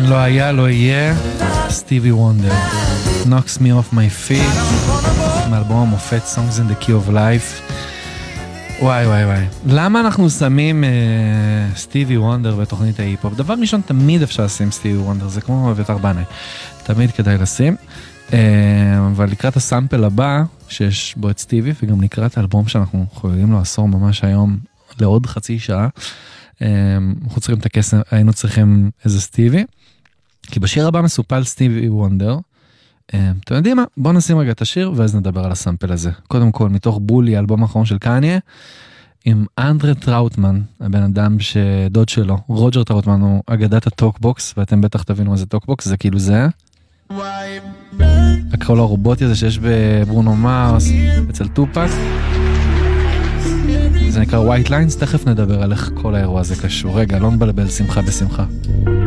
לא היה, לא יהיה. סטיבי וונדר. Knocks me off my feet. מאלבום המופת Songs in the Key of Life. וואי וואי וואי. למה אנחנו שמים סטיבי וונדר בתוכנית ההיפ-הופ? דבר ראשון, תמיד אפשר לשים סטיבי וונדר, זה כמו אביתר בנאי. תמיד כדאי לשים. אבל לקראת הסאמפל הבא, שיש בו את סטיבי, וגם לקראת האלבום שאנחנו חוגגים לו עשור ממש היום, לעוד חצי שעה, אנחנו צריכים את הכסף, היינו צריכים איזה סטיבי, כי בשיר הבא מסופל סטיבי וונדר. אתם יודעים מה? בואו נשים רגע את השיר, ואז נדבר על הסאמפל הזה. קודם כל, מתוך בולי, האלבום האחרון של קניה, עם אנדרה טראוטמן, הבן אדם שדוד שלו, רוג'ר טראוטמן, הוא אגדת הטוקבוקס, ואתם בטח תבינו מה זה טוקבוקס, זה כאילו זה. הקרול הרובוטי הזה שיש בברונו מארס, אצל טופק. זה נקרא White Lines, תכף נדבר על איך כל האירוע הזה קשור. רגע, לא נבלבל שמחה בשמחה.